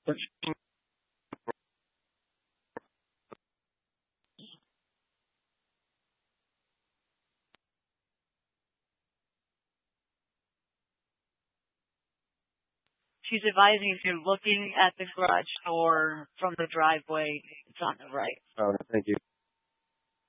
She's advising if you're looking at the garage door from the driveway, it's on the right. Oh, thank you.